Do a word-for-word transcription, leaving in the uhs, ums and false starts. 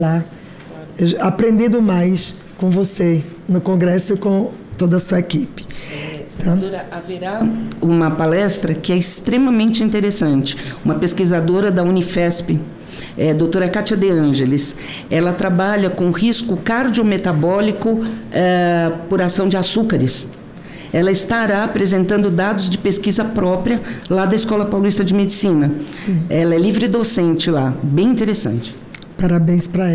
lá, aprendendo mais com você no Congresso e com toda a sua equipe. É, senadora, haverá uma palestra que é extremamente interessante. Uma pesquisadora da Unifesp, é, doutora Kátia De Angelis, ela trabalha com risco cardiometabólico é, por ação de açúcares. Ela estará apresentando dados de pesquisa própria lá da Escola Paulista de Medicina. Sim. Ela é livre docente lá, bem interessante. Parabéns para ela.